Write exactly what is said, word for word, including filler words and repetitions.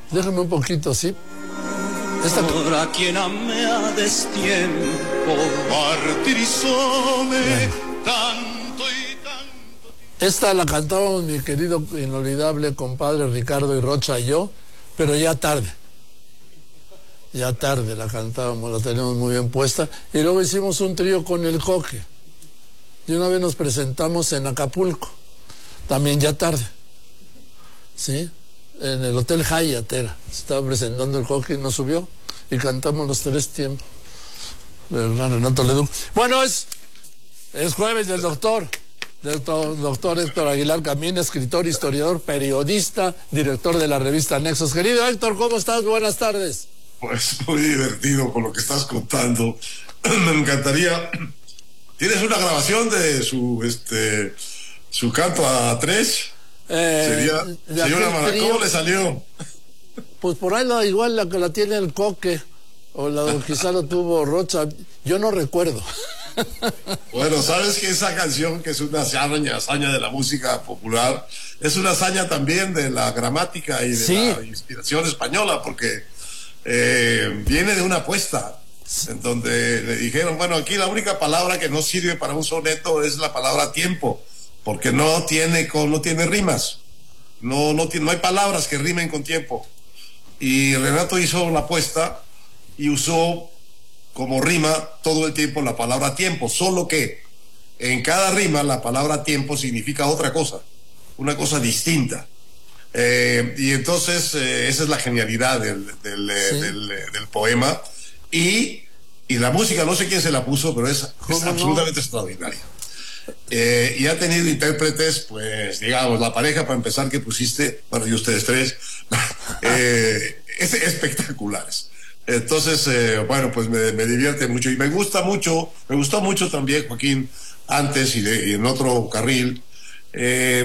Déjame un poquito, ¿sí? Esta... Ahora quien ame a destiempo, martirizóme tanto y tanto. Esta la cantábamos mi querido inolvidable compadre Ricardo y Rocha y yo, pero ya tarde. Ya tarde la cantábamos, la teníamos muy bien puesta. Y luego hicimos un trío con el Coque. Y una vez nos presentamos en Acapulco, también ya tarde. ¿Sí? En el Hotel Hyatt era. Se estaba presentando el Coque y nos subió y cantamos los tres tiempos. El gran Renato Leduc. Bueno, es, es jueves del doctor. Del doctor Héctor Aguilar Camín, escritor, historiador, periodista, director de la revista Nexos. Querido Héctor, ¿cómo estás? Buenas tardes. Pues muy divertido con lo que estás contando. Me encantaría. ¿Tienes una grabación de su este su canto a tres? Eh, sería, sería una mala... ¿Cómo le salió? Pues por ahí la, igual la que la tiene el Coque, o la o quizá lo tuvo Rocha, yo no recuerdo. Bueno, sabes que esa canción, que es una hazaña, hazaña de la música popular, es una hazaña también de la gramática y de sí. la inspiración española, porque eh, viene de una apuesta en donde le dijeron, bueno, aquí la única palabra que no sirve para un soneto es la palabra tiempo, porque no tiene, no tiene rimas, no, no, tiene, no hay palabras que rimen con tiempo. Y Renato hizo la apuesta y usó como rima todo el tiempo la palabra tiempo, solo que en cada rima la palabra tiempo significa otra cosa, una cosa distinta. Eh, y entonces eh, esa es la genialidad del, del, sí. del, del poema. Y, y la música, no sé quién se la puso, pero es, es absolutamente no? extraordinaria. Eh, y ha tenido intérpretes, pues, digamos, la pareja, para empezar, que pusiste, bueno, y ustedes tres, eh, es, espectaculares. Entonces, eh, bueno, pues me, me divierte mucho. Y me gusta mucho, me gustó mucho también, Joaquín, antes y, de, y en otro carril, eh,